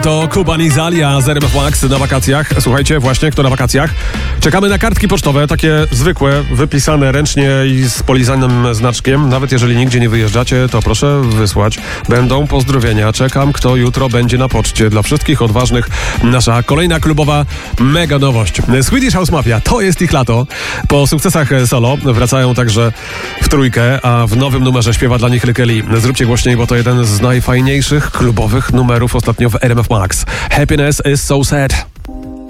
To Kuban i Zalia z RMF Max na wakacjach. Słuchajcie, właśnie kto na wakacjach. Czekamy na kartki pocztowe, takie zwykłe, wypisane ręcznie i z polizanym znaczkiem. Nawet jeżeli nigdzie nie wyjeżdżacie, to proszę wysłać. Będą pozdrowienia. Czekam, kto jutro będzie na poczcie. Dla wszystkich odważnych nasza kolejna klubowa mega nowość. Swedish House Mafia, to jest ich lato. Po sukcesach solo wracają także w trójkę, a w nowym numerze śpiewa dla nich Rykeli. Zróbcie głośniej, bo to jeden z najfajniejszych klubowych numerów ostatnio w RMF Max. Happiness is so sad.